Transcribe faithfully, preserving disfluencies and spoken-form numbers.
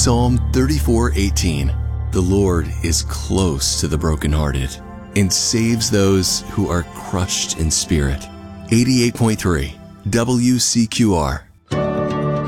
Psalm thirty-four eighteen. The Lord is close to the brokenhearted and saves those who are crushed in spirit. eighty-eight point three W C Q R.